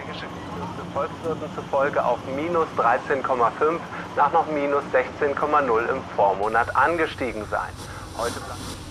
Des Volkswirten zufolge auf minus 13,5 nach noch minus 16,0 im Vormonat angestiegen sein. Heute bleibt